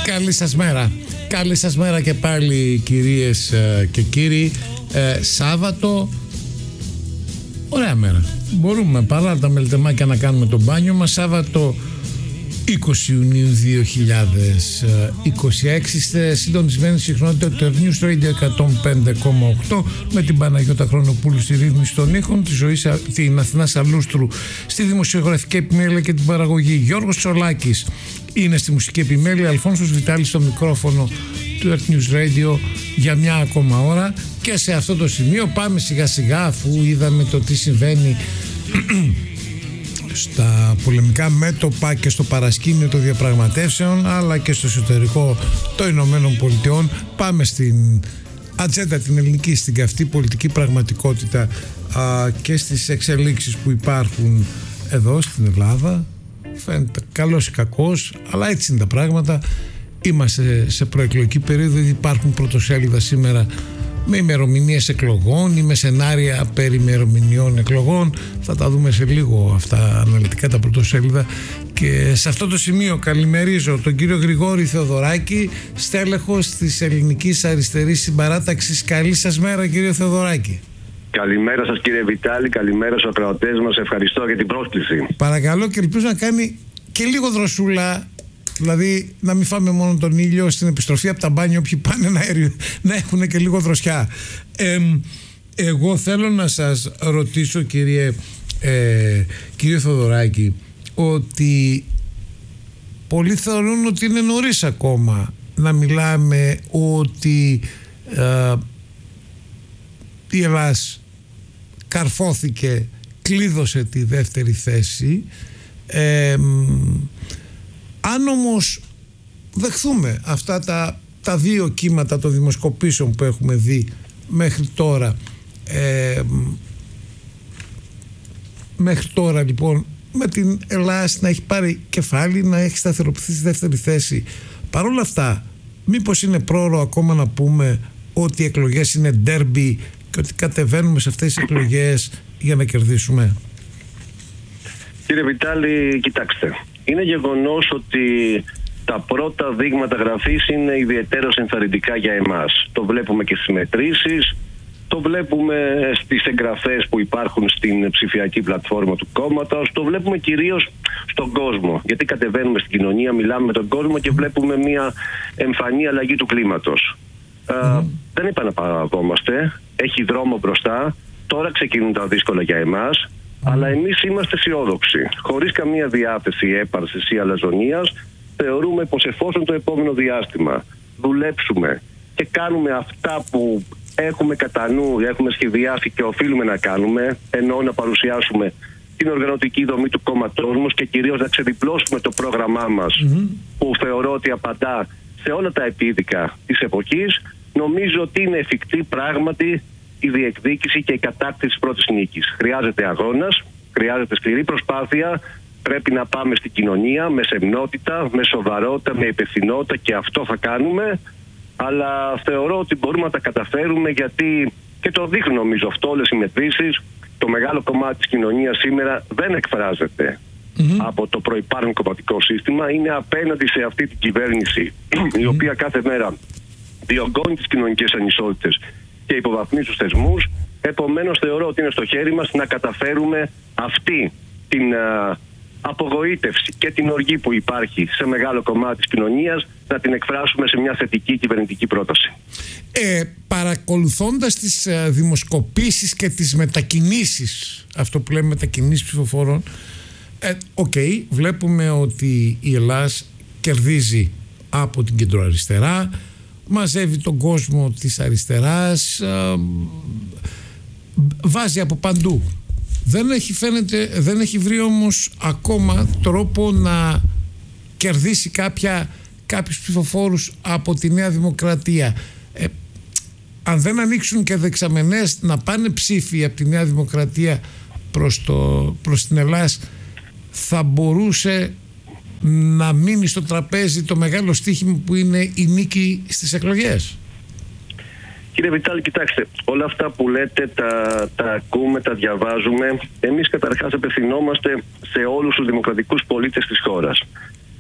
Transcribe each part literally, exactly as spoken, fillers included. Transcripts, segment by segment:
Καλή σας μέρα. Καλή σας μέρα και πάλι, κυρίες και κύριοι. ε, Σάββατο, ωραία μέρα. Μπορούμε παρά τα μελτεμάκια να κάνουμε το μπάνιο μας. Σάββατο είκοσι Ιουνίου δύο χιλιάδες είκοσι έξι. Είστε συντονισμένοι συχνότητα του News Radio εκατόν πέντε κόμμα οκτώ με την Παναγιώτα Χρονοπούλου στη ρύθμιση των ήχων, τη ζωή, την Αθηνά Σαλούστρου στη δημοσιογραφική επιμέλεια και την παραγωγή. Γιώργος Τσολάκης είναι στη μουσική επιμέλεια, Αλφόνσος Βιτάλης στο μικρόφωνο του Earth News Radio για μια ακόμα ώρα. Και σε αυτό το σημείο πάμε σιγά σιγά, αφού είδαμε το τι συμβαίνει στα πολεμικά μέτωπα και στο παρασκήνιο των διαπραγματεύσεων, αλλά και στο εσωτερικό των Ηνωμένων Πολιτειών. Πάμε στην ατζέντα την ελληνική, στην καυτή πολιτική πραγματικότητα α, και στις εξελίξεις που υπάρχουν εδώ στην Ελλάδα. Φαίνεται καλός ή κακός, αλλά έτσι είναι τα πράγματα. Είμαστε σε προεκλογική περίοδο, υπάρχουν πρωτοσέλιδα σήμερα με ημερομηνίες εκλογών ή με σενάρια περί ημερομηνιών εκλογών. Θα τα δούμε σε λίγο αυτά αναλυτικά τα πρωτοσέλιδα. Και σε αυτό το σημείο καλημερίζω τον κύριο Γρηγόρη Θεοδωράκη, στέλεχος της Ελληνικής Αριστερής Συμπαράταξης. Καλή σας μέρα, κύριε Θεοδωράκη. Καλημέρα σας, κύριε Βιτάλη, καλημέρα στους ακροατές μας. Ευχαριστώ για την πρόσκληση. Παρακαλώ, και ελπίζω να κάνει και λίγο δροσούλα. Δηλαδή να μην φάμε μόνο τον ήλιο στην επιστροφή από τα μπάνια, όποιοι πάνε να, να έχουν και λίγο δροσιά. Ε, εγώ θέλω να σας ρωτήσω, κύριε, ε, κύριε Θοδωράκη, ότι πολλοί θεωρούν ότι είναι νωρίς ακόμα να μιλάμε ότι ε, η Ελλάδα καρφώθηκε, κλείδωσε τη δεύτερη θέση. ε, Αν όμως δεχθούμε αυτά τα, τα δύο κύματα των δημοσκοπήσεων που έχουμε δει μέχρι τώρα, ε, μέχρι τώρα λοιπόν, με την Ελλάδα να έχει πάρει κεφάλι, να έχει σταθεροποιηθεί στη δεύτερη θέση, παρόλα αυτά μήπως είναι πρόωρο ακόμα να πούμε ότι οι εκλογές είναι ντέρμπι και ότι κατεβαίνουμε σε αυτές τις εκλογές για να κερδίσουμε? Κύριε Βιτάλη, κοιτάξτε, είναι γεγονός ότι τα πρώτα δείγματα γραφής είναι ιδιαιτέρως ενθαρρυντικά για εμάς. Το βλέπουμε και στις μετρήσεις, το βλέπουμε στις εγγραφές που υπάρχουν στην ψηφιακή πλατφόρμα του κόμματος, το βλέπουμε κυρίως στον κόσμο. Γιατί κατεβαίνουμε στην κοινωνία, μιλάμε με τον κόσμο και βλέπουμε μια εμφανή αλλαγή του κλίματος. Mm. Ε, δεν επαναπαυόμαστε, έχει δρόμο μπροστά, τώρα ξεκινούν τα δύσκολα για εμάς. Mm. Αλλά εμείς είμαστε αισιόδοξοι. Χωρίς καμία διάθεση έπαρσης ή αλαζονίας, θεωρούμε πως εφόσον το επόμενο διάστημα δουλέψουμε και κάνουμε αυτά που έχουμε κατά νου, έχουμε σχεδιάσει και οφείλουμε να κάνουμε, ενώ να παρουσιάσουμε την οργανωτική δομή του κόμματός μας και κυρίως να ξεδιπλώσουμε το πρόγραμμά μας, mm-hmm. που θεωρώ ότι απαντά σε όλα τα επίδικα της εποχής, νομίζω ότι είναι εφικτή πράγματι η διεκδίκηση και η κατάκτηση της πρώτης νίκης. Χρειάζεται αγώνας, χρειάζεται σκληρή προσπάθεια, πρέπει να πάμε στην κοινωνία με σεμνότητα, με σοβαρότητα, με υπευθυνότητα, και αυτό θα κάνουμε, αλλά θεωρώ ότι μπορούμε να τα καταφέρουμε, γιατί και το δείχνουν νομίζω αυτό όλες οι μετρήσεις. Το μεγάλο κομμάτι της κοινωνίας σήμερα δεν εκφράζεται mm-hmm. από το προϋπάρχον κομματικό σύστημα, είναι απέναντι σε αυτή την κυβέρνηση mm-hmm. η οποία κάθε μέρα διωγγώνει τις κοινωνικές ανισότητες και υποβαθμίζει τους θεσμούς. Επομένως θεωρώ ότι είναι στο χέρι μας να καταφέρουμε αυτή την α, απογοήτευση και την οργή που υπάρχει σε μεγάλο κομμάτι της κοινωνίας να την εκφράσουμε σε μια θετική κυβερνητική πρόταση. Ε, παρακολουθώντας τις ε, δημοσκοπήσεις και τις μετακινήσεις, αυτό που λέμε μετακινήσεις ψηφοφόρων, ε, okay, βλέπουμε ότι η Ελλάδα κερδίζει από την κεντροαριστερά, μαζεύει τον κόσμο της αριστεράς, ε, βάζει από παντού. Δεν έχει, φαίνεται, δεν έχει βρει όμως ακόμα τρόπο να κερδίσει κάποια, κάποιους ψηφοφόρους από τη Νέα Δημοκρατία. Ε, αν δεν ανοίξουν και δεξαμενές να πάνε ψήφοι από τη Νέα Δημοκρατία προς, το, προς την Ελλάδα, θα μπορούσε να μείνει στο τραπέζι το μεγάλο στοίχημα που είναι η νίκη στις εκλογές. Κύριε Βιτάλη, κοιτάξτε, όλα αυτά που λέτε τα, τα ακούμε, τα διαβάζουμε. Εμείς καταρχάς απευθυνόμαστε σε όλους τους δημοκρατικούς πολίτες της χώρας.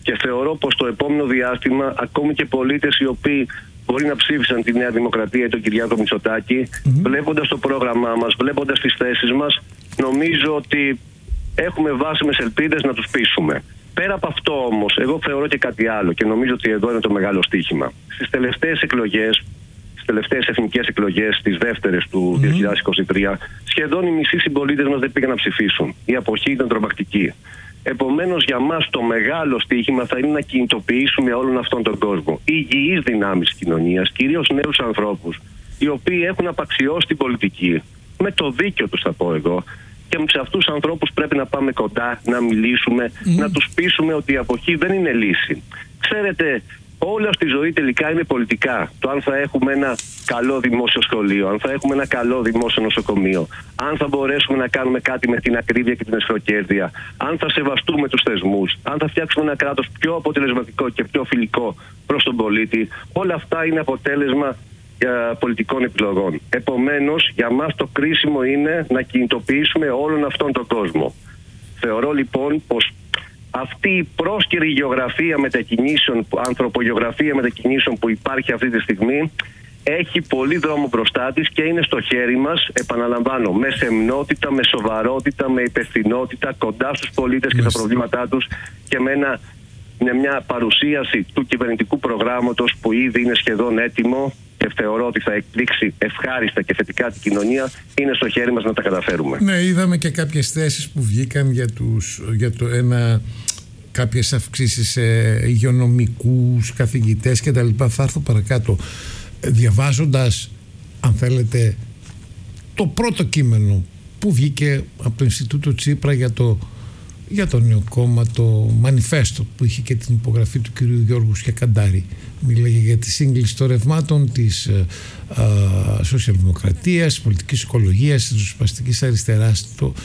Και θεωρώ πως το επόμενο διάστημα ακόμη και πολίτες οι οποίοι μπορεί να ψήφισαν τη Νέα Δημοκρατία ή τον Κυριάκο Μητσοτάκη, mm-hmm. βλέποντας το πρόγραμμά μας, βλέποντας τις θέσεις μας, νομίζω ότι έχουμε βάσιμες ελπίδες να τους πείσουμε. Πέρα από αυτό όμως, εγώ θεωρώ και κάτι άλλο και νομίζω ότι εδώ είναι το μεγάλο στοίχημα. Στις τελευταίες εκλογές, στις τελευταίες εθνικές εκλογές, τις δεύτερες του mm-hmm. δύο χιλιάδες είκοσι τρία, σχεδόν οι μισοί συμπολίτες μας δεν πήγαν να ψηφίσουν. Η αποχή ήταν τρομακτική. Επομένως, για μας το μεγάλο στοίχημα θα είναι να κινητοποιήσουμε όλον αυτόν τον κόσμο. Υγιείς δυνάμεις της κοινωνίας, κυρίως νέους ανθρώπους, οι οποίοι έχουν απαξιώσει την πολιτική, με το δίκιο τους θα πω εγώ, και σε αυτούς τους ανθρώπους πρέπει να πάμε κοντά, να μιλήσουμε, mm. να τους πείσουμε ότι η αποχή δεν είναι λύση. Ξέρετε, όλα στη ζωή τελικά είναι πολιτικά. Το αν θα έχουμε ένα καλό δημόσιο σχολείο, αν θα έχουμε ένα καλό δημόσιο νοσοκομείο, αν θα μπορέσουμε να κάνουμε κάτι με την ακρίβεια και την αισχροκέρδεια, αν θα σεβαστούμε τους θεσμούς, αν θα φτιάξουμε ένα κράτος πιο αποτελεσματικό και πιο φιλικό προς τον πολίτη, όλα αυτά είναι αποτέλεσμα για πολιτικών επιλογών. Επομένως, για μας το κρίσιμο είναι να κινητοποιήσουμε όλον αυτόν τον κόσμο. Θεωρώ λοιπόν πως αυτή η πρόσκαιρη γεωγραφία μετακινήσεων, ανθρωπογεωγραφία μετακινήσεων που υπάρχει αυτή τη στιγμή, έχει πολύ δρόμο μπροστά της και είναι στο χέρι μας, επαναλαμβάνω, με σεμνότητα, με σοβαρότητα, με υπευθυνότητα, κοντά στους πολίτες και στα προβλήματά τους και με, ένα, με μια παρουσίαση του κυβερνητικού προγράμματος που ήδη είναι σχεδόν έτοιμο και θεωρώ ότι θα εκπλήξει ευχάριστα και θετικά την κοινωνία. Είναι στο χέρι μας να τα καταφέρουμε. Ναι, είδαμε και κάποιες θέσεις που βγήκαν για, τους, για το ένα, κάποιες αυξήσεις σε υγειονομικούς, καθηγητές και τα λοιπά. Θα έρθω παρακάτω. Διαβάζοντας, αν θέλετε, το πρώτο κείμενο που βγήκε από το Ινστιτούτο Τσίπρα για το, για το νέο κόμμα, το μανιφέστο που είχε και την υπογραφή του κυρίου Γιώργου Σκιακαντάρη. Μίλαγε για τη σύγκληση των ρευμάτων της ε, ε, σοσιαλδημοκρατίας, της πολιτικής οικολογίας, της ριζοσπαστικής αριστεράς. Το,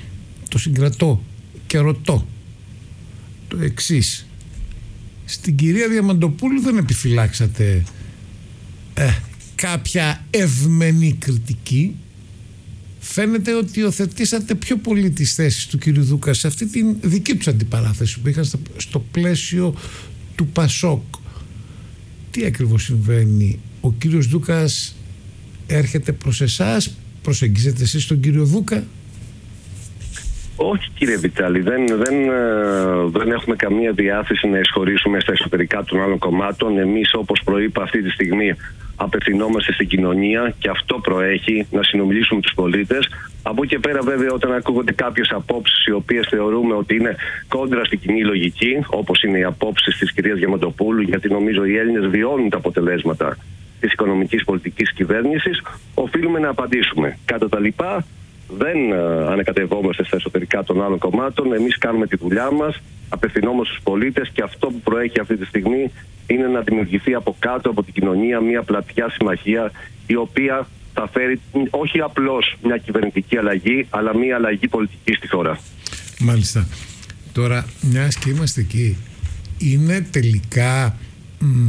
το συγκρατώ και ρωτώ το εξής. Στην κυρία Διαμαντοπούλου δεν επιφυλάξατε ε, κάποια ευμενή κριτική? Φαίνεται ότι υιοθετήσατε πιο πολύ τις θέσεις του κύριου Δούκα σε αυτή την δική τους αντιπαράθεση που είχαν στο πλαίσιο του Πασόκ. Τι ακριβώς συμβαίνει? Ο κύριος Δούκας έρχεται προς εσάς, προσεγγίζετε εσείς τον κύριο Δούκα? Όχι κύριε Βιτάλη, δεν, δεν, δεν έχουμε καμία διάθεση να εισχωρήσουμε στα εσωτερικά των άλλων κομμάτων. Εμείς, όπως προείπα, αυτή τη στιγμή απευθυνόμαστε στην κοινωνία και αυτό προέχει, να συνομιλήσουμε τους πολίτες. Από εκεί και πέρα, βέβαια, όταν ακούγονται κάποιες απόψεις οι οποίες θεωρούμε ότι είναι κόντρα στην κοινή λογική, όπως είναι οι απόψεις της κυρίας Διαμαντοπούλου, γιατί νομίζω οι Έλληνες βιώνουν τα αποτελέσματα της οικονομικής πολιτικής κυβέρνησης, οφείλουμε να απαντήσουμε. Κατά τα λοιπά, δεν ανακατευόμαστε στα εσωτερικά των άλλων κομμάτων. Εμείς κάνουμε τη δουλειά μας, απευθυνόμαστε στους πολίτες και αυτό που προέχει αυτή τη στιγμή είναι να δημιουργηθεί από κάτω από την κοινωνία μια πλατιά συμμαχία η οποία θα φέρει όχι απλώς μια κυβερνητική αλλαγή, αλλά μια αλλαγή πολιτική στη χώρα. Μάλιστα. Τώρα, μιας και είμαστε εκεί, είναι τελικά μ,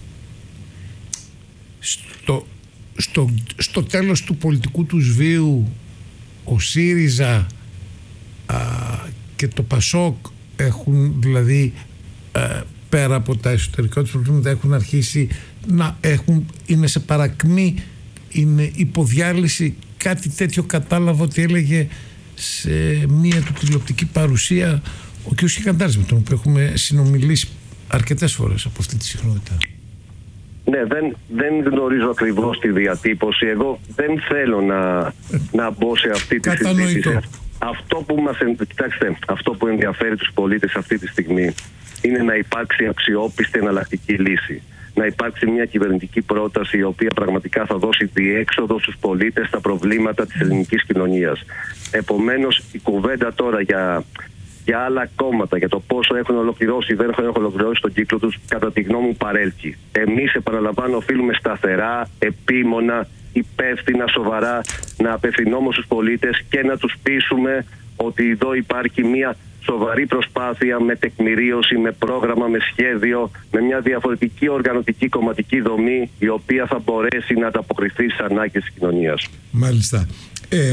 στο, στο, στο τέλος του πολιτικού του βίου ο ΣΥΡΙΖΑ α, και το ΠΑΣΟΚ έχουν, δηλαδή α, πέρα από τα εσωτερικά τους προβλήματα, έχουν αρχίσει να έχουν, είναι σε παρακμή, είναι υποδιάλυση? Κάτι τέτοιο κατάλαβα ότι έλεγε σε μία του τηλεοπτική παρουσία ο κ. Σκιακαντάρης, με τον οποίο έχουμε συνομιλήσει αρκετές φορές από αυτή τη συχνότητα. Ναι, δεν, δεν γνωρίζω ακριβώς τη διατύπωση. Εγώ δεν θέλω να, να μπω σε αυτή τη συζήτηση. Αυτό που μας, κοιτάξτε, αυτό που ενδιαφέρει τους πολίτες αυτή τη στιγμή είναι να υπάρξει αξιόπιστη εναλλακτική λύση. Να υπάρξει μια κυβερνητική πρόταση η οποία πραγματικά θα δώσει διέξοδο στους πολίτες στα προβλήματα της ελληνικής κοινωνίας. Επομένως, η κουβέντα τώρα για, για άλλα κόμματα, για το πόσο έχουν ολοκληρώσει ή δεν έχουν ολοκληρώσει τον κύκλο τους, κατά τη γνώμη μου παρέλκει. Εμείς, επαναλαμβάνω, οφείλουμε σταθερά, επίμονα, υπεύθυνα, σοβαρά να απευθυνόμαστε στους πολίτες και να τους πείσουμε ότι εδώ υπάρχει μια σοβαρή προσπάθεια με τεκμηρίωση, με πρόγραμμα, με σχέδιο, με μια διαφορετική οργανωτική κομματική δομή η οποία θα μπορέσει να ανταποκριθεί στις ανάγκες της κοινωνίας. Μάλιστα. Ε,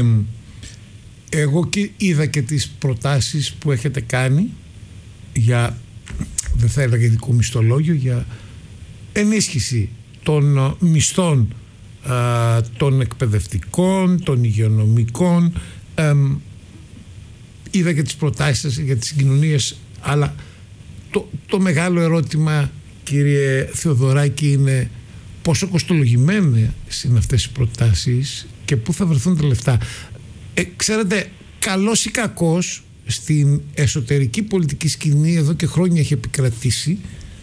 εγώ και είδα και τις προτάσεις που έχετε κάνει για δεν θα έλεγα ειδικό μισθολόγιο, για ενίσχυση των μισθών α, των εκπαιδευτικών, των υγειονομικών. Ε, είδα και τις προτάσεις σας για τις συγκοινωνίες, αλλά το, το μεγάλο ερώτημα, κύριε Θεοδωράκη, είναι πόσο κοστολογημένες είναι αυτές οι προτάσεις και πού θα βρεθούν τα λεφτά. Ε, ξέρετε, καλός ή κακός, στην εσωτερική πολιτική σκηνή εδώ και χρόνια έχει επικρατήσει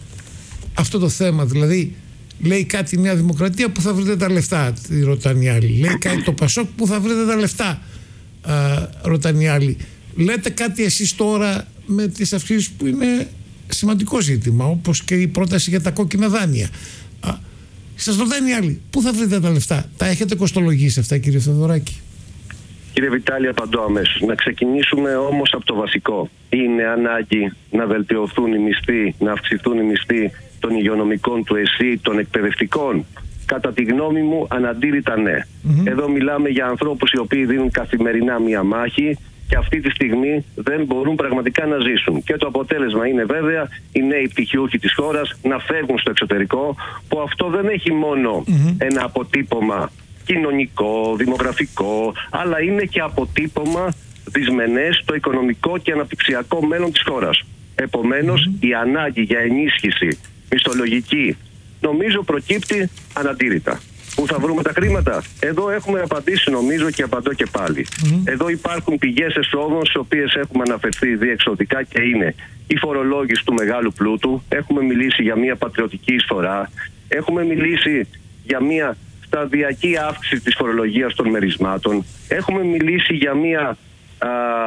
αυτό το θέμα. Δηλαδή, λέει κάτι η Νέα Δημοκρατία, που θα βρείτε τα λεφτά, τη ρωτάνε οι άλλοι. Λέει κάτι το Πασόκ, που θα βρείτε τα λεφτά, α, ρωτάνε οι άλλοι. Λέτε κάτι εσείς τώρα με τις αυξήσεις, που είναι σημαντικό ζήτημα, όπως και η πρόταση για τα κόκκινα δάνεια. Α, σας ρωτάνε οι άλλοι, πού θα βρείτε τα λεφτά? Τα έχετε κοστολογήσει αυτά, κύριε Θεοδωράκη? Κύριε Βιτάλη, απαντώ αμέσως. Να ξεκινήσουμε όμως από το βασικό. Είναι ανάγκη να βελτιωθούν οι μισθοί, να αυξηθούν οι μισθοί των υγειονομικών, του ΕΣΥ, των εκπαιδευτικών? Κατά τη γνώμη μου, αναντήρητα ναι. Mm-hmm. Εδώ μιλάμε για ανθρώπους οι οποίοι δίνουν καθημερινά μία μάχη και αυτή τη στιγμή δεν μπορούν πραγματικά να ζήσουν. Και το αποτέλεσμα είναι βέβαια οι νέοι πτυχιούχοι της χώρας να φεύγουν στο εξωτερικό, που αυτό δεν έχει μόνο mm-hmm. ένα αποτύπωμα κοινωνικό, δημογραφικό, αλλά είναι και αποτύπωμα δυσμενές στο οικονομικό και αναπτυξιακό μέλλον της χώρας. Επομένως, mm-hmm. η ανάγκη για ενίσχυση μισθολογική νομίζω προκύπτει αναντήρητα. Πού θα βρούμε τα χρήματα? Εδώ έχουμε απαντήσει, νομίζω, και απαντώ και πάλι. Mm-hmm. Εδώ υπάρχουν πηγές εσόδων, στις οποίες έχουμε αναφερθεί διεξοδικά, και είναι η φορολόγηση του μεγάλου πλούτου. Έχουμε μιλήσει για μια πατριωτική εισφορά. Έχουμε μιλήσει για μια σταδιακή αύξηση της φορολογίας των μερισμάτων. Έχουμε μιλήσει για μια α,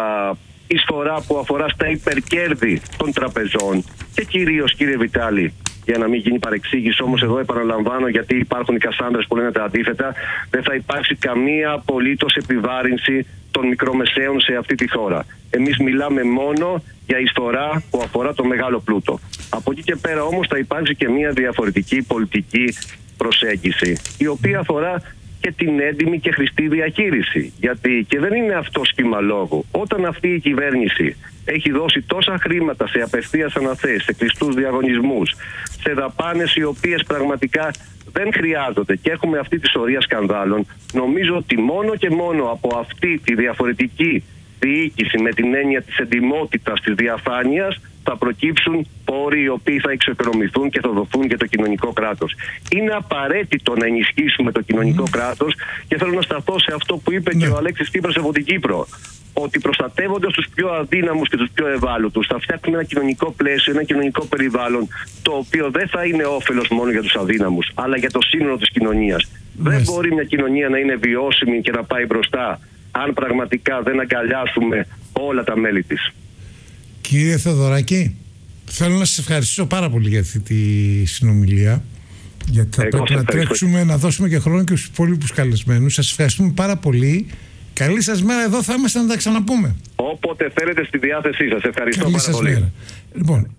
εισφορά που αφορά στα υπερκέρδη των τραπεζών. Και κυρίως, κύριε Βιτάλη, για να μην γίνει παρεξήγηση, όμως εδώ επαναλαμβάνω, γιατί υπάρχουν οι Κασάνδρες που λένε τα αντίθετα, δεν θα υπάρξει καμία απολύτως επιβάρυνση των μικρομεσαίων σε αυτή τη χώρα. Εμείς μιλάμε μόνο για εισφορά που αφορά το μεγάλο πλούτο. Από εκεί και πέρα όμως θα υπάρξει και μια διαφορετική πολιτική προσέγγιση, η οποία αφορά και την έντιμη και χρηστή διαχείριση. Γιατί, και δεν είναι αυτό σχήμα λόγου, όταν αυτή η κυβέρνηση έχει δώσει τόσα χρήματα σε απευθείας αναθέσεις, σε κλειστούς διαγωνισμούς, σε δαπάνες οι οποίες πραγματικά δεν χρειάζονται, και έχουμε αυτή τη σωρία σκανδάλων, νομίζω ότι μόνο και μόνο από αυτή τη διαφορετική διοίκηση, με την έννοια της εντιμότητας, της διαφάνειας, θα προκύψουν πόροι οι οποίοι θα εξοικονομηθούν και θα δοθούν για το κοινωνικό κράτος. Είναι απαραίτητο να ενισχύσουμε το κοινωνικό mm. κράτος, και θέλω να σταθώ σε αυτό που είπε mm. και ο Αλέξης Τσίπρας από την Κύπρο. Ότι προστατεύοντας τους πιο αδύναμους και τους πιο ευάλωτους, θα φτιάξουμε ένα κοινωνικό πλαίσιο, ένα κοινωνικό περιβάλλον, το οποίο δεν θα είναι όφελος μόνο για τους αδύναμους, αλλά για το σύνολο της κοινωνίας. Mm. Δεν μπορεί μια κοινωνία να είναι βιώσιμη και να πάει μπροστά, αν πραγματικά δεν αγκαλιάσουμε όλα τα μέλη της. Κύριε Θεοδωράκη, θέλω να σας ευχαριστήσω πάρα πολύ για αυτή τη συνομιλία, γιατί θα Εγώ πρέπει να τρέξουμε, να δώσουμε και χρόνο και στους υπόλοιπους καλεσμένους. Σας ευχαριστούμε πάρα πολύ. Καλή σας μέρα, εδώ θα είμαστε να τα ξαναπούμε. Όποτε θέλετε, στη διάθεσή σας. Ευχαριστώ Καλή πάρα σας πολύ. Μέρα. Λοιπόν,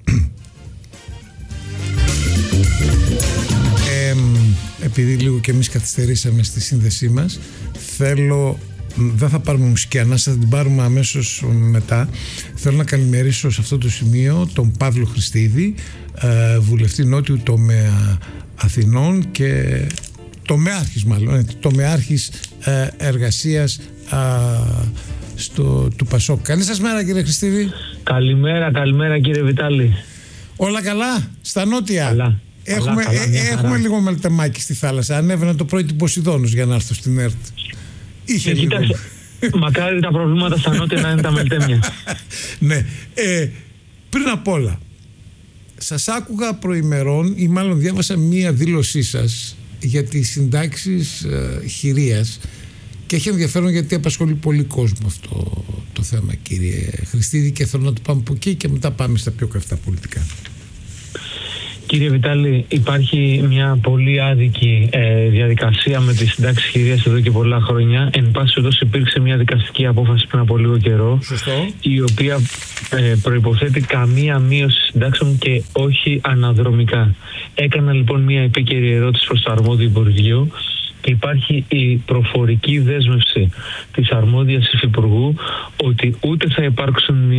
ε, επειδή λίγο και εμείς καθυστερήσαμε στη σύνδεσή μας, θέλω... Δεν θα πάρουμε μουσική ανάσα, θα την πάρουμε αμέσως μετά. Θέλω να καλημερίσω σε αυτό το σημείο τον Παύλο Χριστίδη, βουλευτή Νότιου Τομέα Αθηνών και τομεάρχης μάλλον, τομεάρχης εργασίας στο, του Πασόκ. Καλή σας μέρα, κύριε Χριστίδη. Καλημέρα, καλημέρα κύριε Βιτάλη. Όλα καλά στα νότια? Καλά. Έχουμε, καλά, καλά, ε, έχουμε λίγο μελτεμάκι στη θάλασσα. Ανέβαινα το πρωί την Ποσειδώνος για να έρθω στην ΕΡΤ. Είχε ε, λίγο. Μακάρι τα προβλήματα στα νότια να είναι τα μελτέμια. Ναι. Ε, πριν απ' όλα, σας άκουγα προημερών, ή μάλλον διάβασα μία δήλωσή σας για τις συντάξεις ε, χειρίας, και έχει ενδιαφέρον γιατί απασχολεί πολύ κόσμο αυτό το θέμα, κύριε Χριστίδη, και θέλω να το πάμε από εκεί και μετά πάμε στα πιο καυτά πολιτικά. Κύριε Βιτάλη, υπάρχει μια πολύ άδικη ε, διαδικασία με τη συντάξη χειρίας εδώ και πολλά χρόνια. Εν πάση περιπτώσει, υπήρξε μια δικαστική απόφαση πριν από λίγο καιρό. Σωστό. Η οποία ε, προϋποθέτει καμία μείωση συντάξεων και όχι αναδρομικά. Έκανα λοιπόν μια επίκαιρη ερώτηση προς το αρμόδιο Υπουργείο. Υπάρχει η προφορική δέσμευση της αρμόδιας υφυπουργού ότι ούτε θα υπάρξουν